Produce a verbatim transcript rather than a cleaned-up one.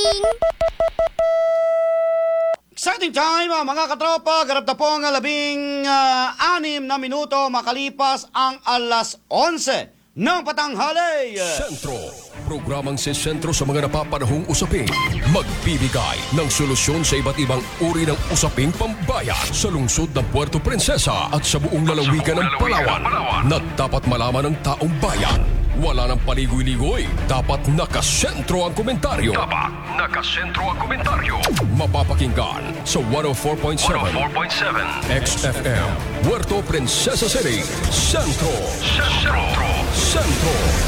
morning! Exciting time, ah, mga katropa. Garap na po ang labing ah, anim na minuto makalipas ang alas onse ng patanghali. Sentro, programang si Sentro sa mga napapanahong usapin. Magbibigay ng solusyon sa iba't ibang uri ng usaping pambayan sa lungsod ng Puerto Princesa at sa buong lalawigan ng Palawan na dapat malaman ng taong bayan. Wala nang paligoy-ligoy. Dapat nakasentro ang komentaryo. Dapat nakasentro ang komentaryo. Mapapakinggan sa one oh four point seven X F M Puerto Princesa City. Sentro. Sentro. Sentro.